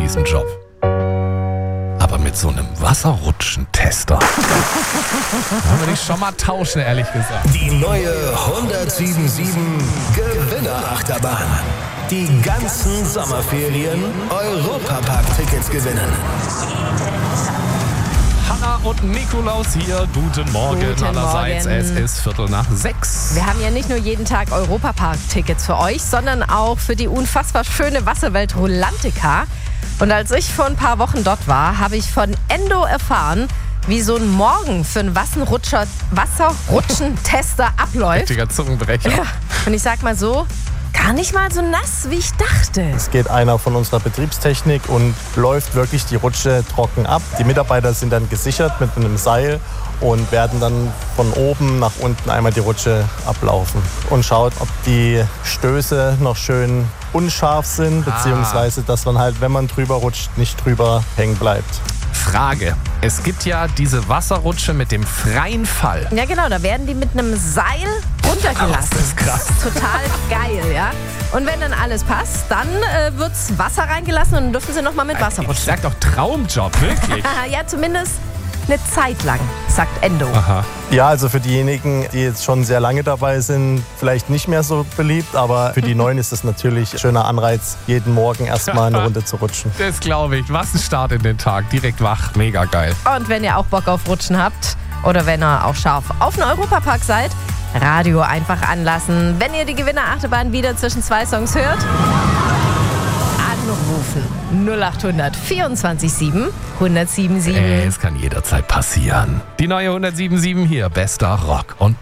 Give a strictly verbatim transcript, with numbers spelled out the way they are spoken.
diesen Job. Aber mit so einem Wasserrutschentester. Da würde ich schon mal tauschen, ehrlich gesagt. Die neue hundertsiebenundsiebzig Gewinnerachterbahn. Die ganzen Sommerferien Europapark-Tickets gewinnen. Hanna und Nikolaus hier. Guten Morgen Guten allerseits. Morgen. Es ist Viertel nach sechs. Wir haben ja nicht nur jeden Tag Europapark-Tickets für euch, sondern auch für die unfassbar schöne Wasserwelt Rulantica. Und als ich vor ein paar Wochen dort war, habe ich von Endo erfahren, wie so ein Morgen für einen Wasserrutscher, Wasserrutschentester abläuft. Richtiger Zungenbrecher. Ja. Und ich sag mal so, gar nicht mal so nass, wie ich dachte. Es geht einer von unserer Betriebstechnik und läuft wirklich die Rutsche trocken ab. Die Mitarbeiter sind dann gesichert mit einem Seil und werden dann von oben nach unten einmal die Rutsche ablaufen und schaut, ob die Stöße noch schön unscharf sind, beziehungsweise dass man halt, wenn man drüber rutscht, nicht drüber hängen bleibt. Frage. Es gibt ja diese Wasserrutsche mit dem freien Fall. Ja genau, da werden die mit einem Seil runtergelassen. Das ist krass. Total geil, ja. Und wenn dann alles passt, dann äh, wird's Wasser reingelassen und dann dürfen sie nochmal mit Wasser Ich rutschen. sag doch Traumjob, wirklich. Ja, zumindest eine Zeit lang, sagt Endo. Aha. Ja, also für diejenigen, die jetzt schon sehr lange dabei sind, vielleicht nicht mehr so beliebt, aber für die Neuen ist es natürlich ein schöner Anreiz, jeden Morgen erstmal eine Runde zu rutschen. Das glaube ich. Was ein Start in den Tag. Direkt wach. Mega geil. Und wenn ihr auch Bock auf Rutschen habt oder wenn ihr auch scharf auf den Europapark seid, Radio einfach anlassen. Wenn ihr die Gewinnerachterbahn wieder zwischen zwei Songs hört, anrufen. null acht hundert vierundzwanzig sieben hundertsiebenundsiebzig. Ey, es kann jederzeit passieren. Die neue hundertsiebenundsiebzig hier. Bester Rock und